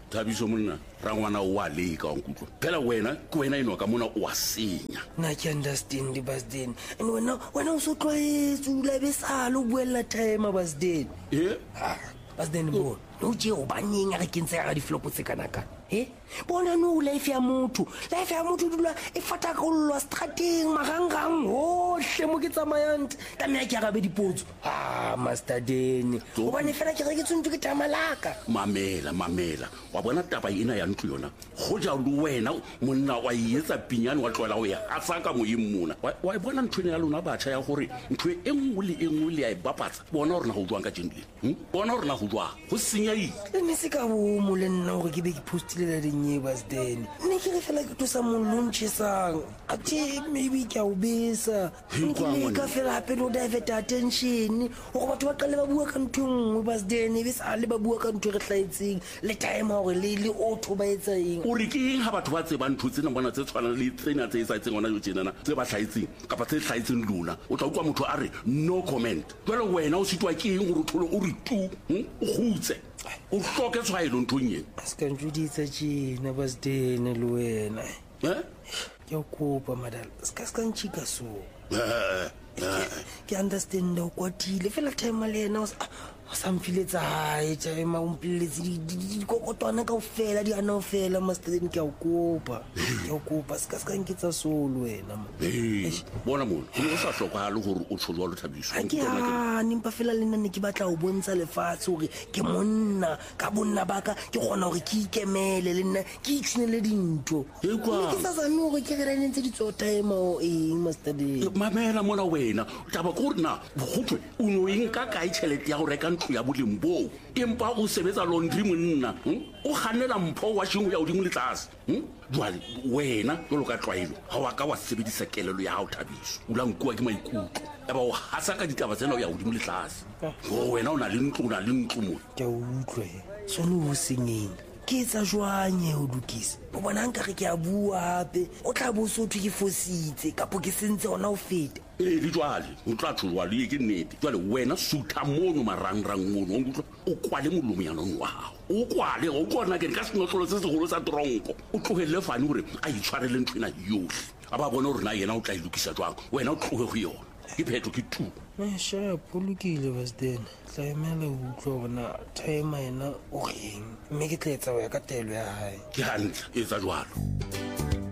Thabiso monna ra ngwana o a leka wa nkutlo phela wena ke wena eno ka mona o a senya na ke understand Basden and wena o so tlwaetse o la besalo buella time Basden Basden bo no je o baneng a re kentse ga di flop tse kana ka bona no life ya motho dula e fata ka lwa strateng magangang hohle mo ke tsamayang tame ke ga be dipotso Master Den o bane fela ke re ke tsuntu ke tamalaka mamela wa bona taba ena ya ntlo yona go ja lu wena monna wa yetsa pinyane wa tloela o ya a tsaka mo imuna wa bona ntwene ya lona batšha ya gore ntwe engwe le ya ibapatsa bona rena go jwang ka jendle bona rena go jwa go senya ene se ka bo mo le nna gore ke be ke postile la dinye Basden ne ke re fela ke tlosa molontshisang ati maybe ke a ubesa ke ka fela hape no divert attention go batho ba qale ba bua ka nthong Basden e be sa le ba bua ka ntho re tlaetseng le time gore le auto ba etsa eng o re ke eng ha batho ba tseba ntho tsena bona tse tshwana le tsena tse sa etseng ona yo tsenana tse ba tlaetseng kapa tse tlaetseng lona o tla utlwa motho a re no comment jwale wena o sitwa ke eng gore tholo o re tu o gutse o hloke tshwaelo nthong eng a se ka ntjuditsa tjena Basden le wena ke o kopa madala ska ntchika so ke understand o kwatile fela time le yena o sa mfiletsa hae time o mpiletse di kokotwana ka ofela di ana ofela Master Den ke o kopa ska nketsa solo wena bona mo o sa hloka le gore o tsholo lo Thabiso nimpa fela le nna ne ke batla o bontsha lefatshe gore ke monna ka bonna baka ke gona gore ke ikemele le nna ke itshunele dintho ke sa zame gore ke re ntse di tsota time o Master Den mamela mona wena taba go rena bogotwe o no eng ka ka itšhelete ya go reka ntlo ya bolembo empa o sebetsa laundry monna o ganela mpho wa shingo ya odimo le tlase jwale wena jalo ka tlwaelo ga wa ka wa sebedisa kelelo ya hao Thabiso o la nkua ke maikutlo eba o hasa ka ditaba tsena o ya odimo le tlase wena o na le ntlo mo ke utlwe sone o senyeng ke tsa jwanye o dukisa o bona nka re ke a bua hape o tla bo so thwe ke fositse kapo ke sentse ona o feta di jwale o tla tshwa le ke nnete jwale wena sutha mono marangrang mono o kwale molomo ya nong wa hao o kwale o kona ke ka senotlolo se segolo sa tronko o tlogelle fane gore a itshwarele nthwena yohle a ba bona gore na yena o tla ilukisa jwang wena o tloge go yona ke phetho ke tu sharp o lokile Basden tla emela o utlwa bona time ena o reng mme ke tla etsa go ya ka taelo ya hae ke hantle e tsa jwalo